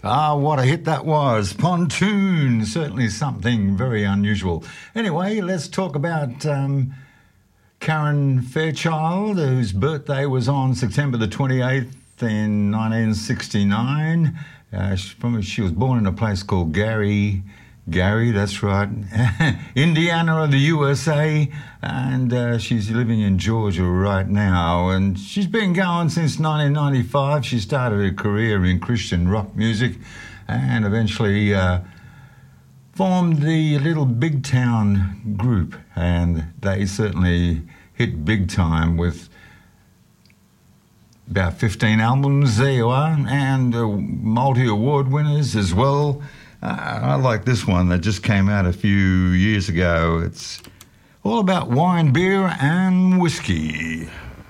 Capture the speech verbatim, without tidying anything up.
Ah, what a hit that was. Pontoon, certainly something very unusual. Anyway, let's talk about um, Karen Fairchild, whose birthday was on September the twenty-eighth in nineteen sixty-nine. Uh, she, from, she was born in a place called Gary, Gary, that's right, Indiana of the U S A, and uh, she's living in Georgia right now, and she's been going since nineteen ninety-five. She started her career in Christian rock music and eventually uh, formed the Little Big Town group, and they certainly hit big time with about fifteen albums, there you are, and uh, multi-award winners as well. Uh, I like this one that just came out a few years ago. It's all about wine, beer and whiskey.